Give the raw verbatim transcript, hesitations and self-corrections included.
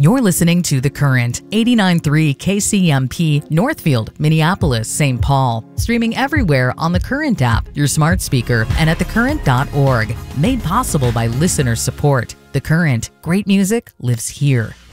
You're listening to The Current, eighty-nine point three K C M P, Northfield, Minneapolis, Saint Paul. Streaming everywhere on the Current app, your smart speaker, and at the current dot org. Made possible by listener support. The Current. Great music lives here.